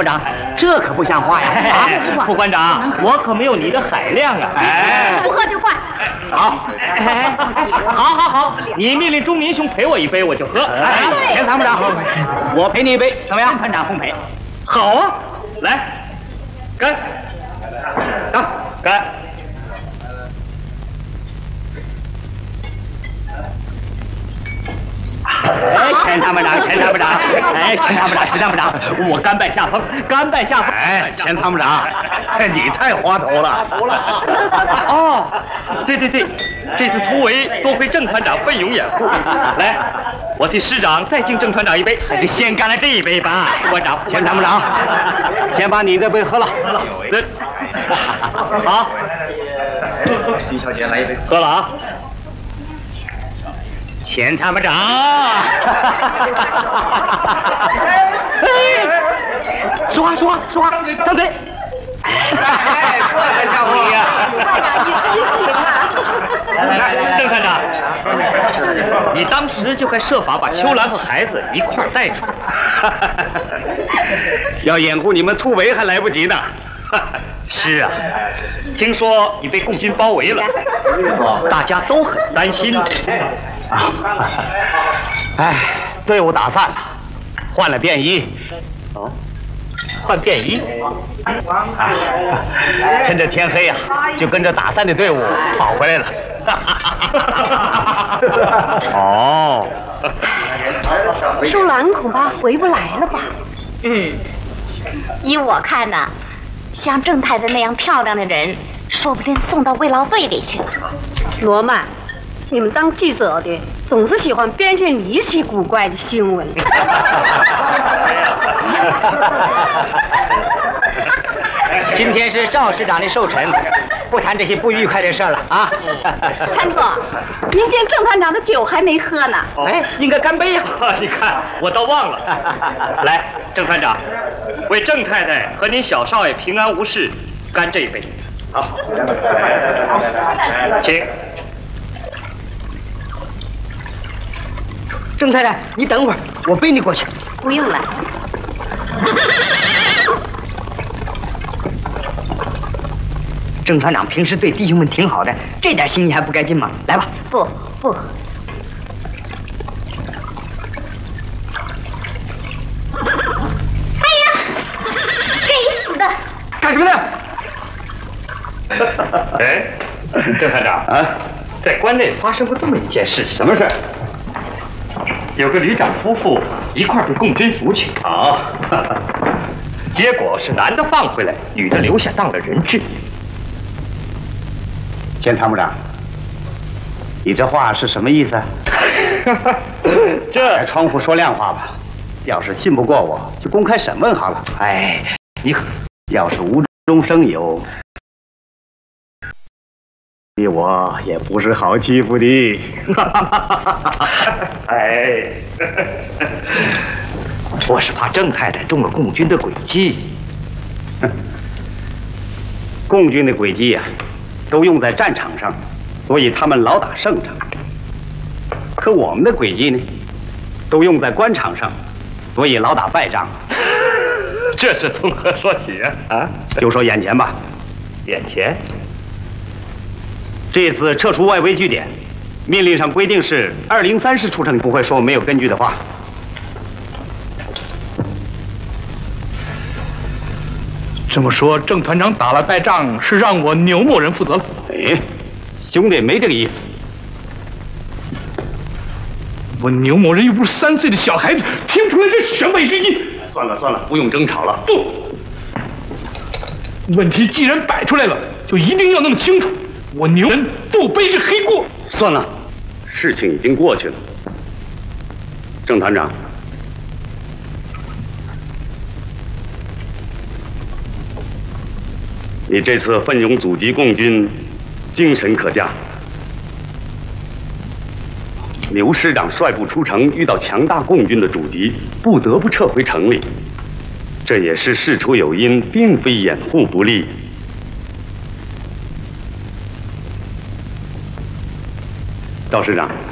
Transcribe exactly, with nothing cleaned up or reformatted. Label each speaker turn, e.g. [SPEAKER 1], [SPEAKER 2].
[SPEAKER 1] 长，这可不像话呀！啊，
[SPEAKER 2] 副馆长，我可没有你的海量啊！
[SPEAKER 3] 哎，不喝就换。
[SPEAKER 2] 好，好，好，好，你命令钟明兄陪我一杯，我就喝。
[SPEAKER 1] 哎，钱参谋长，我陪你一杯，怎么样？团长奉陪。
[SPEAKER 2] 好啊，来，干，
[SPEAKER 1] 干，
[SPEAKER 2] 干。
[SPEAKER 1] 哎，钱参谋长，钱参谋长，哎，钱参谋长，钱参谋长，
[SPEAKER 2] 我甘拜下风，甘拜下风。
[SPEAKER 4] 哎，钱参谋长，你太滑头了。
[SPEAKER 2] 哦，对对对，这次突围多亏郑团长奋勇掩护。来，我替师长再敬郑团长一杯。
[SPEAKER 1] 先干了这一杯吧，
[SPEAKER 2] 副馆长，
[SPEAKER 1] 钱参谋长，先把你的杯喝了。喝了。
[SPEAKER 2] 好，
[SPEAKER 4] 金小姐来一杯。
[SPEAKER 2] 喝了啊。
[SPEAKER 1] 钱参谋长，说话说话说话，张嘴。
[SPEAKER 4] 哎，这才像话呀！
[SPEAKER 3] 团长，你真行啊！
[SPEAKER 2] 郑团长，你当时就该设法把秋兰和孩子一块儿带出来。
[SPEAKER 4] 要掩护你们突围还来不及呢。
[SPEAKER 2] 是啊，听说你被共军包围了，大家都很担心。
[SPEAKER 1] 啊，哎，队伍打散了，换了便衣。
[SPEAKER 2] 哦，换便衣。
[SPEAKER 1] 啊，趁着天黑呀、啊，就跟着打散的队伍跑回来了。
[SPEAKER 2] 哦，
[SPEAKER 3] 秋兰恐怕回不来了吧？嗯，依我看呢，像郑太太那样漂亮的人，说不定送到慰劳队里去了。
[SPEAKER 5] 罗曼。 你们当记者的总是喜欢编些离奇古怪的新闻。
[SPEAKER 1] 今天是赵市长的寿辰，不谈这些不愉快的事了啊！
[SPEAKER 5] 参总，您敬郑团长的酒还没喝呢。
[SPEAKER 1] 哎，应该干杯呀！
[SPEAKER 2] 你看，我倒忘了。来，郑团长，为郑太太和您小少爷平安无事，干这一杯。好，请。
[SPEAKER 1] 郑太太，你等会儿，我背你过去。
[SPEAKER 3] 不用了。
[SPEAKER 1] 郑团长平时对弟兄们挺好的，这点心意还不该尽吗？来吧。
[SPEAKER 3] 不不。哎呀，该死的！
[SPEAKER 1] 干什么呢？
[SPEAKER 2] 哎，郑团长啊，在关内发生过这么一件事情。
[SPEAKER 4] 什么事？
[SPEAKER 2] 有个旅长夫妇一块被共军俘取，
[SPEAKER 4] 好，
[SPEAKER 2] 结果是男的放回来，女的留下当了人质。
[SPEAKER 4] 钱参谋长，你这话是什么意思？
[SPEAKER 2] 这
[SPEAKER 4] 开窗户说亮话吧。要是信不过我，就公开审问好了。
[SPEAKER 2] 哎，你
[SPEAKER 4] 要是无中生有，我也不是好欺负的。
[SPEAKER 2] 哎，我是怕郑太太中了共军的诡计。
[SPEAKER 4] 共军的诡计呀、啊，都用在战场上，所以他们老打胜仗。可我们的诡计呢，都用在官场上，所以老打败仗。
[SPEAKER 2] 这是从何说起啊？啊，
[SPEAKER 4] 就说眼前吧。
[SPEAKER 2] 眼前。
[SPEAKER 4] 这次撤除外围据点，命令上规定是二零三师出城，不会说没有根据的话。
[SPEAKER 6] 这么说，郑团长打了败仗是让我牛某人负责了？
[SPEAKER 4] 哎，兄弟没这个意思。
[SPEAKER 6] 我牛某人又不是三岁的小孩子，听不出来这是选美之意。
[SPEAKER 4] 算了算了，不用争吵了。
[SPEAKER 6] 不，问题既然摆出来了，就一定要弄清楚。 我牛人不背这黑锅。
[SPEAKER 4] 算了，事情已经过去了。郑团长，你这次奋勇阻击共军，精神可嘉。牛师长率部出城，遇到强大共军的阻击，不得不撤回城里。这也是事出有因，并非掩护不力。 赵师长，